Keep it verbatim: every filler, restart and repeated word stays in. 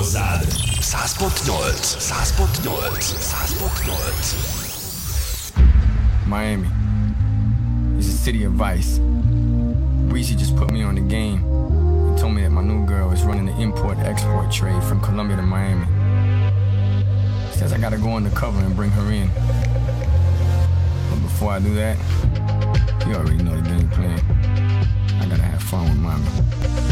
hozzád. száz pont nyolc, száz pont nyolc, száz pont nyolc. Miami is a city of vice. Weezy just put me on the game and told me that my new girl is running the import-export trade from Colombia to Miami. Says I gotta go undercover and bring her in. But before I do that, you already know the game plan. I gotta have fun with mommy.